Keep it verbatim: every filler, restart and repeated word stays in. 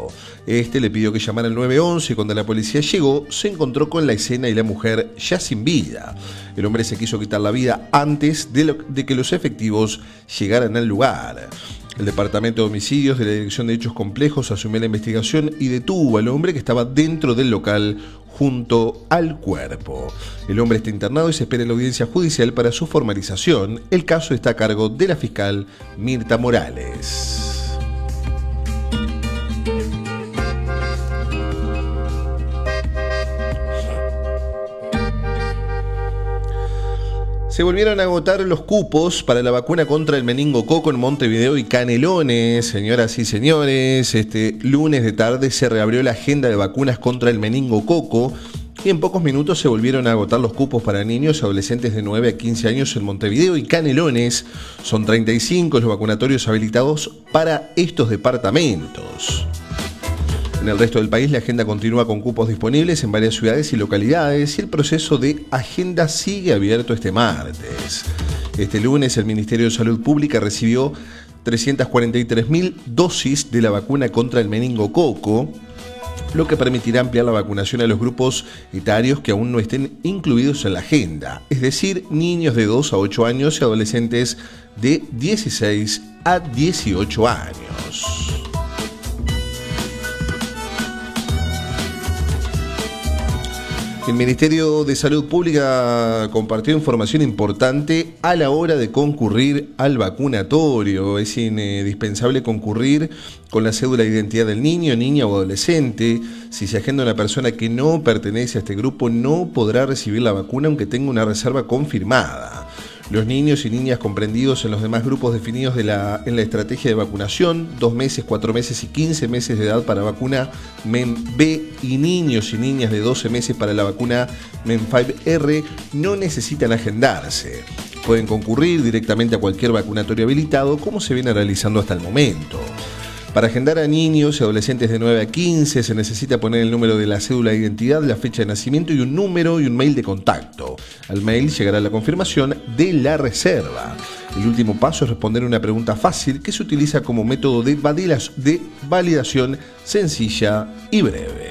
Este le pidió que llamara al nueve once y cuando la policía llegó se encontró con la escena y la mujer ya sin vida. El hombre se quiso quitar la vida antes de, lo, de que los efectivos llegaran al lugar. El Departamento de Homicidios de la Dirección de Hechos Complejos asumió la investigación y detuvo al hombre que estaba dentro del local junto al cuerpo. El hombre está internado y se espera en la audiencia judicial para su formalización. El caso está a cargo de la fiscal Mirta Morales. Se volvieron a agotar los cupos para la vacuna contra el meningococo en Montevideo y Canelones. Señoras y señores, este lunes de tarde se reabrió la agenda de vacunas contra el meningococo y en pocos minutos se volvieron a agotar los cupos para niños y adolescentes de nueve a quince años en Montevideo y Canelones. Son treinta y cinco los vacunatorios habilitados para estos departamentos. En el resto del país la agenda continúa con cupos disponibles en varias ciudades y localidades y el proceso de agenda sigue abierto este martes. Este lunes el Ministerio de Salud Pública recibió trescientas cuarenta y tres mil dosis de la vacuna contra el meningococo, lo que permitirá ampliar la vacunación a los grupos etarios que aún no estén incluidos en la agenda, es decir, niños de dos a ocho años y adolescentes de dieciséis a dieciocho años. El Ministerio de Salud Pública compartió información importante a la hora de concurrir al vacunatorio. Es indispensable concurrir con la cédula de identidad del niño, niña o adolescente. Si se agenda una persona que no pertenece a este grupo, no podrá recibir la vacuna aunque tenga una reserva confirmada. Los niños y niñas comprendidos en los demás grupos definidos de la, en la estrategia de vacunación, dos meses, cuatro meses y quince meses de edad para vacuna M E M B y niños y niñas de doce meses para la vacuna M E M cinco R, no necesitan agendarse. Pueden concurrir directamente a cualquier vacunatorio habilitado, como se viene realizando hasta el momento. Para agendar a niños y adolescentes de nueve a quince se necesita poner el número de la cédula de identidad, la fecha de nacimiento y un número y un mail de contacto. Al mail llegará la confirmación de la reserva. El último paso es responder una pregunta fácil que se utiliza como método de validación sencilla y breve.